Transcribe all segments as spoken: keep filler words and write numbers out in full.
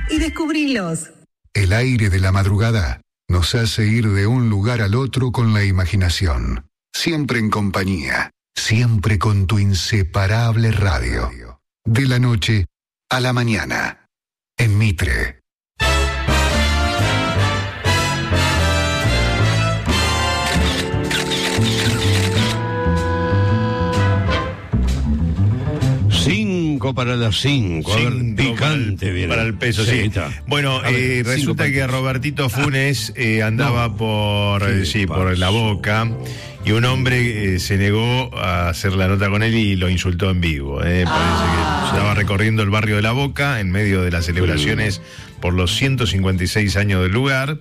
y descubrilos. El aire de la madrugada nos hace ir de un lugar al otro con la imaginación. Siempre en compañía, siempre con tu inseparable radio. De la noche a la mañana, en Mitre. Cinco para las cinco. A ver, picante viene. Para el peso, sí. sí. Bueno, ver, eh, resulta que Robertito Funes eh, andaba no. por, eh, sí, por La Boca y un hombre eh, se negó a hacer la nota con él y lo insultó en vivo. Eh. Parece ah. que estaba recorriendo el barrio de La Boca en medio de las celebraciones mm. por los ciento cincuenta y seis años del lugar.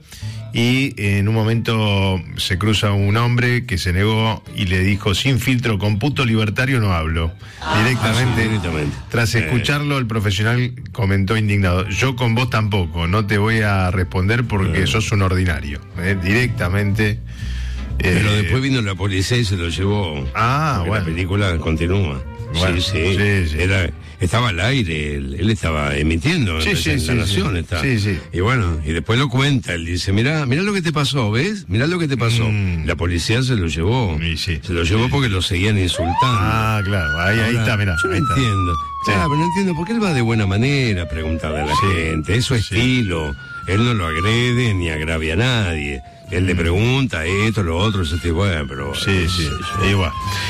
Y en un momento se cruza un hombre que se negó y le dijo: sin filtro, con puto libertario no hablo. Ah, directamente, sí, directamente. Tras escucharlo, el profesional comentó indignado: yo con vos tampoco, no te voy a responder porque eh. sos un ordinario. Eh, directamente. Pero eh, después vino la policía y se lo llevó. Ah, bueno. La película continúa. Bueno, sí, sí, sí, sí. Era, estaba al aire, él, él estaba emitiendo sí, en sí, la sí, nación. Sí, está. sí, sí. Y bueno, y después lo cuenta, él dice: mirá, mirá lo que te pasó, ¿ves? Mirá lo que te pasó. Mm. La policía se lo llevó. Sí, sí, se lo llevó sí. porque lo seguían insultando. Ah, claro, ahí, ahí Ahora, está, mirá. Yo no ahí entiendo. Sí. Ah, pero no entiendo por qué él va de buena manera a preguntarle a la sí. gente. Es su sí. estilo. Él no lo agrede ni agravia a nadie. Él le pregunta esto, lo otro, ese tipo, bueno, pero... Sí, sí, sí, igual.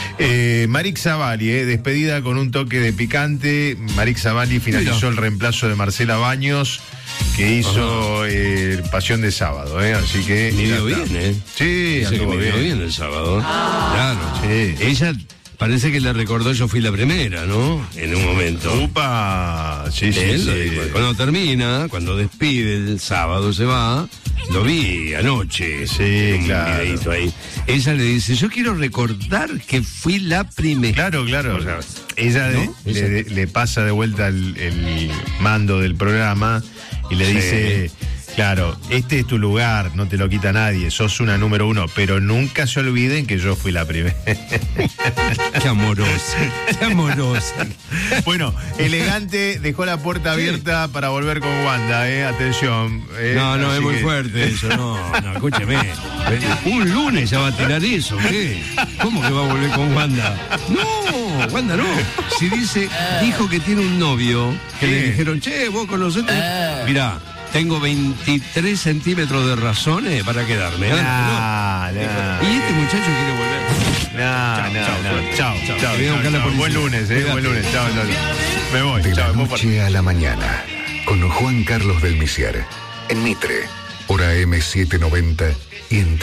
Eh, Marix Zavalli, eh, despedida con un toque de picante. Marix Zavalli finalizó Mira. el reemplazo de Marcela Baños, que hizo eh, Pasión de Sábado, eh, así que... Midió bien, ¿eh? Sí, anduvo bien. bien el sábado. Ah. Claro. Sí. Ella... Parece que le recordó Yo fui la primera, ¿no? En un momento. ¡Upa! Sí, sí, Él, sí. Cuando termina, cuando despide el sábado se va, lo vi anoche. Sí, un claro. videíto ahí. Ella le dice: yo quiero recordar que fui la primera. Claro, claro. O sea, ella, ¿no? le, le, le pasa de vuelta el, el mando del programa y le sí. dice... Claro, este es tu lugar, no te lo quita nadie, sos una número uno, pero nunca se olviden que yo fui la primera. Qué amorosa, qué amorosa. Bueno, Elegante dejó la puerta abierta para volver con Wanda, eh, atención. Eh, no, no, es muy que... fuerte eso, no, no, escúcheme. Un lunes ya va a tirar eso, ¿qué? ¿Cómo que va a volver con Wanda? No, Wanda no. Si dice, dijo que tiene un novio, que ¿qué? Le dijeron: che, vos conocés. Mirá, tengo veintitrés centímetros de razones para quedarme. ¿eh? Nah, no. nah, y este muchacho quiere volver. No, no, chao, chao, chao. Buen lunes, eh, buen lunes. Chao, chao. Me voy. De chao, la noche a la mañana, con Juan Carlos del Misier, en Mitre, hora eme setecientos noventa y en